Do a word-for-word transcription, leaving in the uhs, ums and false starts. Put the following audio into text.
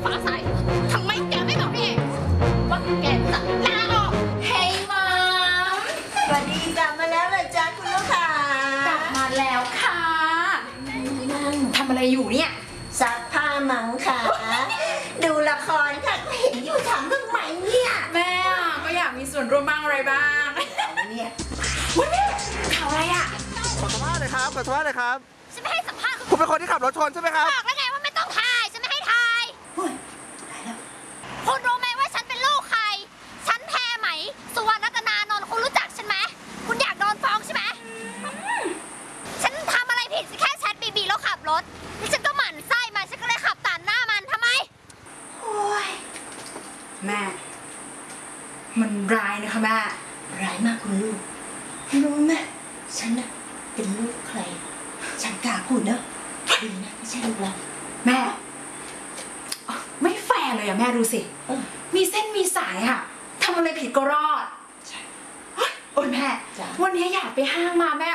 ฟ้าใสทำไมแกไม่บอกพี่เอกว่าแกจะลาออกเฮ้ยมัมสวัสดีกลับมาแล้วเลยจ้าคุณลูกค้ากลับมาแล้วค่ะทำอะไรอยู่เนี่ยซักผ้ามั้งค่ะดูละครค่ะเห็นอยู่ทำทำไมเนี่ยแม่ก็อยากมีส่วนร่วมบ้างอะไรบ้างเนี่ยวันนี้ข่าวอะไรอ่ะขอสัมภาษณ์เลยครับขอสัมภาษณ์เลยครับฉันไม่ให้สัมภาษณ์คุณเป็นคนที่ขับรถชนใช่ไหมครับบอกแล้วไงว่าไม่ต้องถ่ายฉันไม่ให้ถ่ายโอ้ยตายแล้วคุณรู้ไหมว่าฉันเป็นลูกใครฉันแพรไหมสุวรรณรัตนานนท์คุณรู้จักฉันไหมคุณอยากโดนฟ้องใช่ไหมฉันทำอะไรผิดแค่แชทบีบีแล้วขับรถแล้วฉันก็หมั่นไส้มันฉันก็เลยขับตัดหน้ามันทำไมโอ้ยแม่มันร้ายนะคะแม่ร้ายมากคุณลูกรู้ไหมฉันน่ะเป็นลูกใครฉันกล้าพูดเนอะดีนะไม่ใช่ลูกเราแม่ไม่แฟร์เลยอะแม่ดูสิมีเส้นมีสายค่ะทำอะไรผิดก็รอดโอ้ยแม่วันนี้อยากไปห้างมาแม่